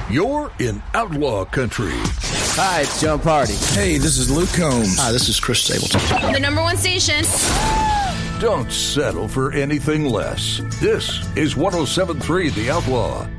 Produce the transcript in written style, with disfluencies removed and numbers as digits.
You're in Outlaw Country. Hi, it's John Party. Hey, this is Luke Combs. Hi, this is Chris Stapleton. The number one station. Don't settle for anything less. This is 107.3 The Outlaw.